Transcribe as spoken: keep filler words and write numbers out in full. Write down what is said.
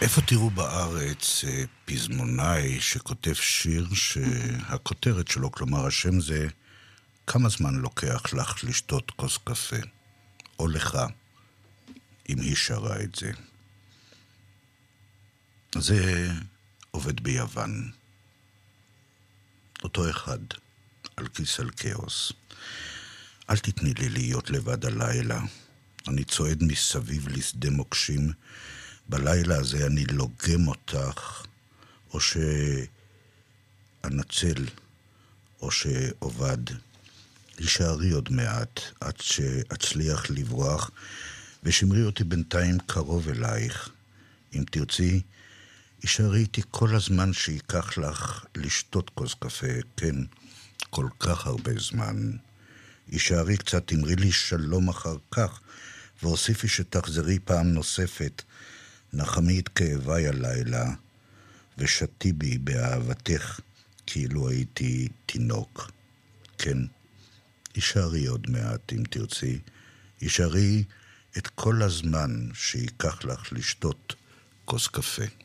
איפה תראו בארץ פזמונאי שכותב שיר שהכותרת שלו, כלומר השם זה כמה זמן לוקח לך לשתות כוס קפה, או לך, אם היא שרה את זה. זה עובד ביוון. אותו אחד, על כיס על כאוס. אל תתני לי להיות לבד הלילה. אני צועד מסביב לשדה מוקשים. בלילה הזה אני לוגם אותך, או שאנצל, או שעובד. הישארי עוד מעט, עד שאצליח לברוח, ושמרי אותי בינתיים קרוב אלייך. אם תרצי, הישארי איתי כל הזמן שיקח לך לשתות כוס קפה, כן, כל כך הרבה זמן. הישארי קצת, תמרי לי שלום אחר כך, והוסיפי שתחזרי פעם נוספת, נחמי את כאביי הלילה, ושתי בי באהבתך, כאילו הייתי תינוק. כן, הישארי עוד מעט, אם תרצי. הישארי את כל הזמן שיקח לך לשתות כוס קפה.